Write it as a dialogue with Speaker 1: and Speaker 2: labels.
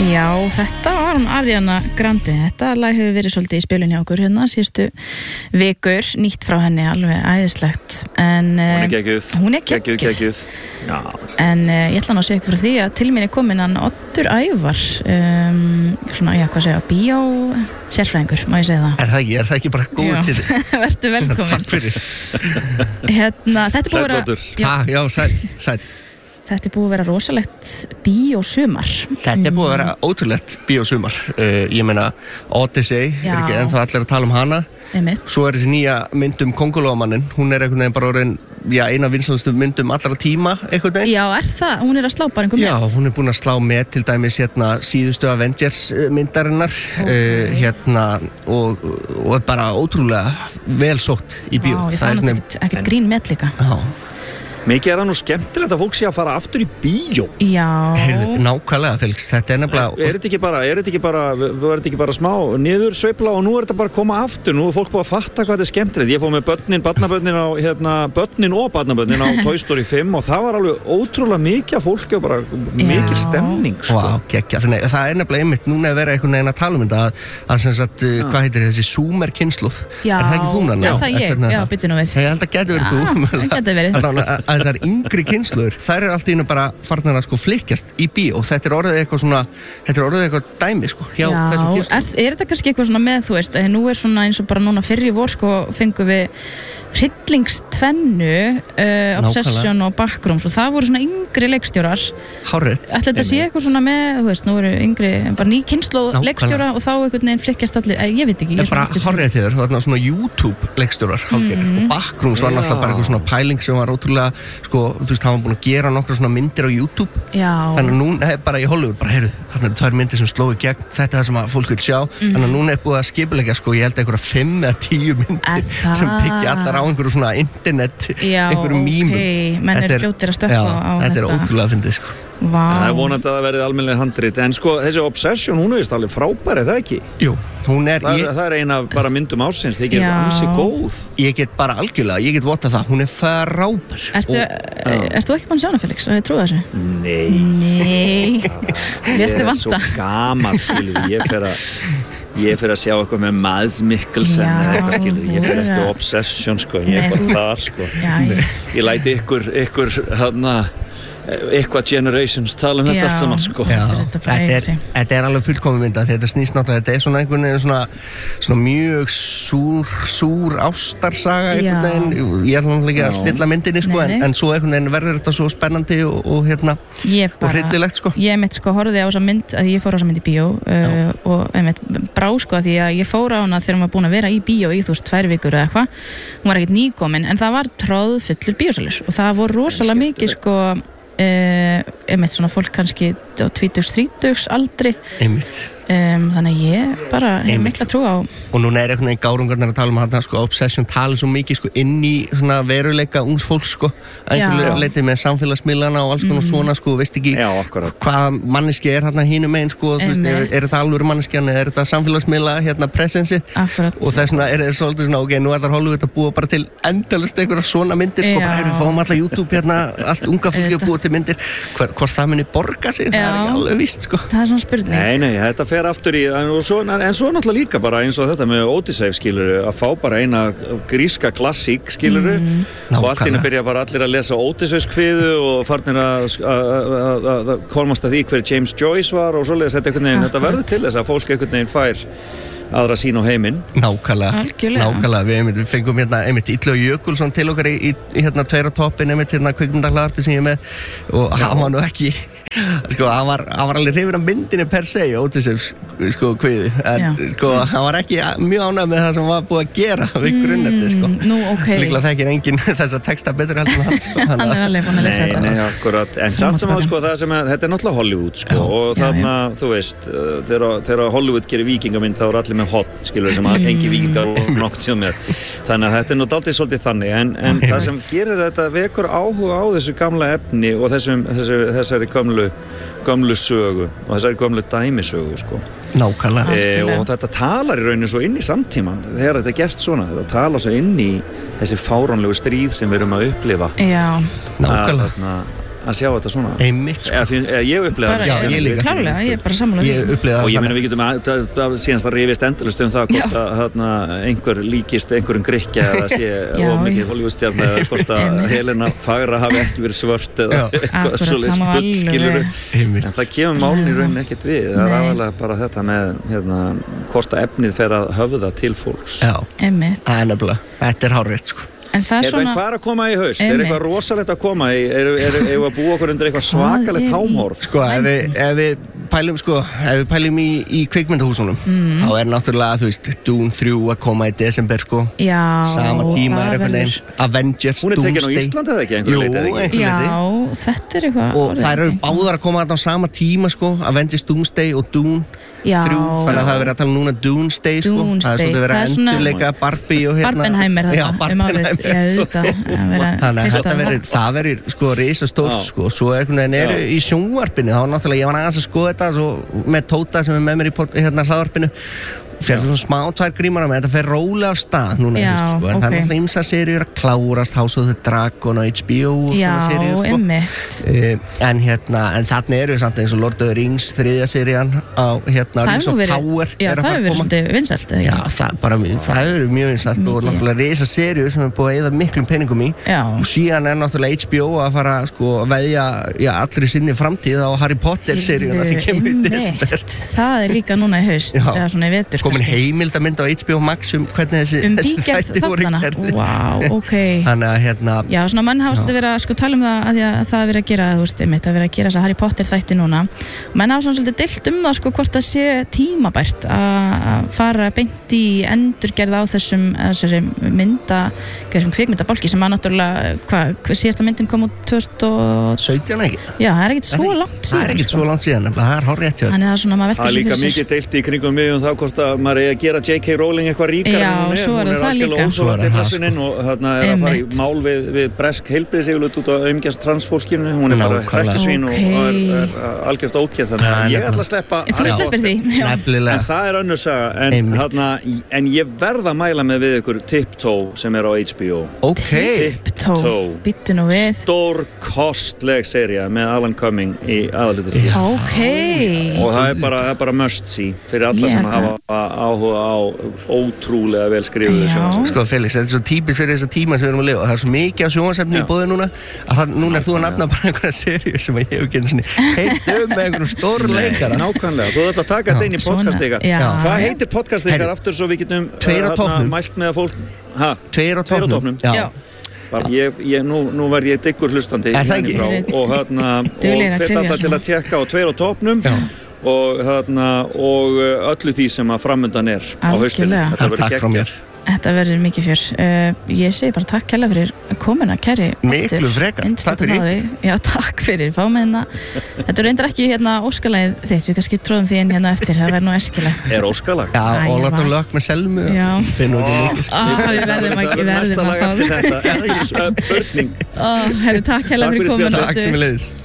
Speaker 1: Já, þetta var hún Ariana Grande. Þetta lag hefur verið svolítið í spilunni á okkur hérna síðustu vikur, nýtt frá henni, alveg æðislegt. En hún er geggjuð. Já. En ég ætla nú að segja ykkur frá því að til mín er komin hann Oddur Ævar, svona, já, hvað segja, bíó-sérfræðingur, má ég segja það.
Speaker 2: Er það ekki bara góð til þið?
Speaker 1: Vertu velkomin.
Speaker 2: Takk fyrir.
Speaker 1: Hérna, þetta er búið að vera...
Speaker 2: Já, sæl.
Speaker 1: Þetta er búið að vera rosalegt bíósumar.
Speaker 2: Þetta er búið að vera ótrúlegt bíósumar. Ég meina, Odyssey, ekki ennþá allir að tala um hana. Svo þessi nýja mynd Kóngulóarmanninn. Hún er einhvern veginn bara orðin, eina vinsælustu myndum allra tíma, einhvern veginn. Já,
Speaker 1: það? Hún er að slá bara einhver met?
Speaker 2: Já, hún er búin að slá met til dæmis síðustu Avengers myndarinnar. Og er bara ótrúlega vel sótt í bíó.
Speaker 1: Já, það er ekkert grín met líka.
Speaker 2: Já.
Speaker 3: Mikið það nú skemmtilegt að fólk sé að fara aftur í bíó.
Speaker 1: Já.
Speaker 2: Nákvæmlega, Felix. Þetta er nefnilega...
Speaker 3: Er þetta ekki bara smá niður sveifla og nú er þetta bara að koma aftur. Nú er fólk búið að fatta hvað þetta er skemmtilegt. Ég fór með börnin og barnabörnin á Toy Story 5 og það var alveg ótrúlega mikið af fólki og bara mikil stemning.
Speaker 2: Sko. Vá, geggja. Þannig það er nefnilega einmitt núna að vera einhvern veginn að tala um þetta að sem sagt, hvað heitir þessi Zoomer kynslóð?
Speaker 1: Já.
Speaker 2: Er það ekki þú nanna?
Speaker 1: Já, það ég. Já, byttu nú við.
Speaker 2: Ég held að geti verið þú.
Speaker 1: Það geti verið.
Speaker 2: Þessar yngri kynslur, þær eru alltaf bara farnar að flykkjast í bíó. Þetta er orðið eitthvað dæmi hjá þessum kynslum.
Speaker 1: Er þetta kannski eitthvað svona með, þú veist, nú er svona eins og bara núna fyrr í vor fengum við hryllingstvennu, Obsession og Backrooms og það voru svona yngri leikstjórar.
Speaker 2: Hárrétt.
Speaker 1: Ætli þetta sé eitthvað svona með, þú veist, nú eru yngri, bara ný kynslóð leikstjóra og þá einhvern veginn flykkjast allir, ég veit ekki.
Speaker 2: Bara hárrétt þér, það var svona YouTube leikstjórar, hálfgerðir, og Backrooms var náttúrulega bara eitthvað svona pæling sem var ótrúlega, þú veist, hann var búin að gera nokkra svona myndir á YouTube.
Speaker 1: Já.
Speaker 2: Þannig að núna bara í Hollywood, heyrðu, þarna eru 2 myndir sem slógu í gegn, þetta er það sem að fólk vil sjá. Þannig að núna er búið að skipuleggja, ég held einhverja 5 eða 10 myndir sem byggja allar á einhverju svona internet, einhverju mýmum.
Speaker 1: Já, menn eru fljótir að stökkva á þetta.
Speaker 2: Þetta er ótrúlega fyndið,
Speaker 1: Vá.
Speaker 3: Það er vonandi að það verið almennileg handrit, en þessi Obsession, hún er vist alveg frábær, er það ekki?
Speaker 2: Jú, hún er...
Speaker 3: Það er eina bara myndum ársins, það er ansi góð.
Speaker 2: Ég get bara algjörlega, ég get votað það, hún er frábær.
Speaker 1: Erst þú ekki búin að sjá hana, Felix, að þið trúið þessu?
Speaker 3: Nei.
Speaker 1: Léstu vanta.
Speaker 3: Ég er svo gamall, skilur, ég fer að sjá eitthvað með Mads Mikkelsen eða eitthvað, skilur, ég fer ekki á Obsession, ég er bara þar, Ég læti ykkur eitthvað generations tala þetta allt saman
Speaker 2: Þetta er alveg fullkomin mynda, þetta snýst náttúrulega, þetta er svona einhvern veginn svona mjög súr ástarsaga einhvern veginn, ég er náttúrulega ekki að stilla myndinni en svo einhvern veginn verður þetta svo spennandi og hryllilegt
Speaker 1: Ég mitt horfði á þessa mynd að ég fór á þessa mynd í bíó og einmitt brá því að ég fór á hana þegar hún var búin að vera í bíó í 2 vikur eða eitthvað, hún var ekkert nýkomin en það var troðfullur bíósalur og það voru rosalega mikið einmitt svona fólk kannski á 20-30 aldri þannig að ég bara hef mikla trú á
Speaker 2: og núna er einhvern veginn gárungarnir að tala um að Obsession tala svo mikið inn í svona veruleika ungs fólks einhverju leiti með samfélagsmiðlana og alls konar svona veist ekki hvað manneski er hérna hínum megin er það alveg manneskjan eða er þetta samfélagsmiðla presensi og þess vegna er það svolítið svona ok, nú ætlar Hollywood að búa bara til endalist einhverja svona myndir bara fáum alla YouTube allt unga fólki að búa til myndir hvort það muni borga sig, það er ekki alveg víst
Speaker 1: Það er svona spurning
Speaker 3: Nei, þetta fer aftur í en svo náttúrulega líka bara eins og þetta með Odyssey skilur að fá bara eina gríska klassík skilur og allt inni byrja bara allir að lesa Odyssey kviðu og farnir að komast að því hver James Joyce var og svoleiðis þetta verður til þess að fólk einhvern veginn fær aðra sín á heiminn.
Speaker 2: Nákvæmlega. Við fengum einmitt Illu Jökulsson til okkar í 2 á toppin einmitt kvikmyndahlaðarpi sem ég er með og hann var nú ekki hann var alveg hrifinn af myndinni per se Odyssey kviði en hann var ekki mjög ánægður með það sem var búið að gera við grunnefni líklega þekkir enginn þessa texta betur heldur en
Speaker 1: hann er alveg búin að lesa þetta
Speaker 3: Nei, akkurat, en samt sem á það sem þetta er náttúrulega Hollywood og þarna, þú veist þegar Hollywood gerir víkingamynd þá er allir með hot, skilur sem að engi víkingar og nokkuð síðan með þannig að þetta er nú dálítið svolítið þannig en það sem gerir þetta vekur áhuga á þessu gamla efni og þessari gömlu sögu og þessari gömlu dæmisögu
Speaker 2: Nákvæmlega
Speaker 3: og þetta talar í rauninu svo inn í samtíman þegar þetta er gert svona, þetta talar svo inn í þessi fáránlegu stríð sem við erum að upplifa
Speaker 2: Nákvæmlega
Speaker 3: að sjá þetta svona
Speaker 2: einmitt
Speaker 3: ég upplega
Speaker 2: ég líka
Speaker 1: klárlega, ég bara sammála
Speaker 3: og ég meina við getum síðanst að rifist endalust það hvort að einhver líkist einhverjum Grikkja eða sé ómikið Hollywoodstjarna eða hvort að Helena Fagra hafi ekki verið svört eða eitthvað svoleiðis bull skilurðu en það kemur málin í rauninni ekkert við það er aðalega bara þetta með hvort að efnið fer að höfða til fólks
Speaker 2: þetta er hárrétt sko
Speaker 3: En hvað er að koma í haust? Er eitthvað rosalegt að koma í? Er að búa okkur undir eitthvað svakalegt hámorf?
Speaker 2: Sko, ef við pælum í kvikmyndahúsunum þá er náttúrulega, þú veist, Dune 3 að koma í desember, sko sama tíma er eitthvað neginn Avengers,
Speaker 3: Doomsday Hún er tekin á Íslandi eða ekki?
Speaker 2: Jú, einhver
Speaker 1: Já, þetta er eitthvað
Speaker 2: Og þær eru báðar að koma þarna á sama tíma, sko Avengers, Doomsday og Dune 3, þannig að það er verið að tala núna Doomsday, sko það er svolítið verið að endurleika Barbie og
Speaker 1: Barbenheimer
Speaker 2: þannig að það verður sko risastórt sko, svo einhvern veginn eru í sjónvarpinu, þá náttúrulega ég var aðeins að skoða þetta með Tóta sem er með mér í hlaðvarpinu fyrir svona smá tvær grímar en þetta fer rólega af stað núna sko. En það er náttúrulega ymsa seríur að klárast House of the Dragon og HBO og svona seríur sko. En þarna eru við samt eins og Lord of the Rings 3. serían á Rings of Power
Speaker 1: það hefur verið svolítið vinsælt
Speaker 2: það hefur verið mjög vinsælt og náttúrulega risa seríur sem er búið að eyða miklum peningum í og síðan er náttúrulega HBO að fara sko að veðja allri sinni framtíð á Harry Potter seríuna sem kemur í desember
Speaker 1: það er líka núna í haust eða svona í vetur
Speaker 2: komin heimildamynd á HBO Max hvernig þessi þætti voru gerðir
Speaker 1: þannig að já, svona menn hafa svolítið verið að sko tala það að það verið að gera það verið að gera þessa Harry Potter þætti núna menn hafa svolítið deilt það sko hvort það sé tímabært að fara beint í endurgerð á þessari kvikmyndabálki sem að náttúrulega síðasta myndin kom út 2017
Speaker 2: ekki?
Speaker 1: Já, það er ekkert svo langt síðan
Speaker 2: það er ekkert svo langt síðan, það er hárrétt hjá
Speaker 3: það er líka mikið deilt í kringum mig það hvort að maður er að gera J.K. Rowling eitthvað ríkar
Speaker 1: hún er líka
Speaker 3: og þarna er að fara í mál við bresk heilbrigðisyfirvöld út á umgjast transfólkinu hún er bara hrekkjusvín og er algjört ókei þannig að ég ætla að sleppa
Speaker 1: þú sleppir því
Speaker 3: en það er önnur saga en ég verð að mæla með við ykkur Tiptoe sem er á HBO
Speaker 1: Tiptoe, býttu nú við
Speaker 3: stórkostleg sería með Alan Cumming í aðalhlutverki og það er bara must see fyrir alla sem hafa áhuga á ótrúlega vel skrifuðu
Speaker 2: sko Felix, þetta er svo típist fyrir þessa tíma sem við erum að lifa það er svo mikið af sjónvarpsefni í boði núna að núna er þú að nafna bara einhverja seríu sem ég hef ekki heitt með einhverjum stór leikara
Speaker 3: nákvæmlega, þú ætlar að taka þetta inn í podcast ykkar hvað heitir podcast ykkar aftur svo við getum mælt með að fólk
Speaker 2: Tveir á topnum
Speaker 3: nú verð ég diggur hlustandi og hvet alltaf til að tjekka á Tveir á topnum og öllu því sem að framundan er á haustinu
Speaker 2: takk frá mér
Speaker 1: Þetta verður mikið fjör ég segi bara takk kærlega fyrir komuna kæri
Speaker 2: miklu frekar, takk fyrir
Speaker 1: já takk fyrir, fá með þetta reyndar ekki óskalagið þitt við kannski tróðum því inn eftir, það verður nú eskilegt
Speaker 3: er óskalag?
Speaker 2: Já, og látum lög með Selmu finnum við
Speaker 1: við verðum að fá
Speaker 3: þetta spurning
Speaker 1: takk kærlega fyrir komuna
Speaker 2: takk sem við leiðis